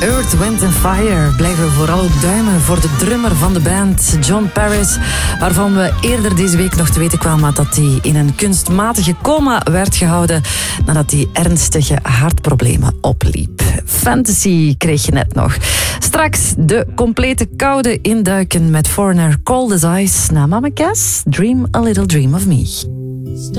Earth, Wind and Fire blijven we vooral ook duimen voor de drummer van de band, John Paris, waarvan we eerder deze week nog te weten kwamen dat hij in een kunstmatige coma werd gehouden nadat hij ernstige hartproblemen opliep. Fantasy kreeg je net nog. Straks de complete koude induiken met Foreigner, Cold as Ice. Na Mama Cass, Dream a Little Dream of Me.